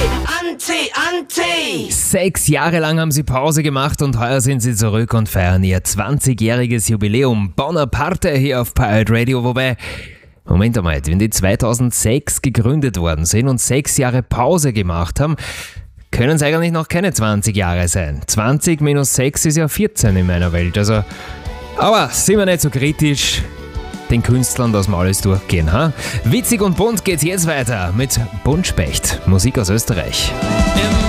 Ante. 6 Jahre lang haben sie Pause gemacht und heuer sind sie zurück und feiern ihr 20-jähriges Jubiläum. Bonaparte hier auf Pirate Radio, wobei, Moment einmal, wenn die 2006 gegründet worden sind und 6 Jahre Pause gemacht haben, können es eigentlich noch keine 20 Jahre sein. 20 minus 6 ist ja 14 in meiner Welt, also, aber sind wir nicht so kritisch. Den Künstlern das mal alles durchgehen, ha? Witzig und bunt geht's jetzt weiter mit Buntspecht, Musik aus Österreich.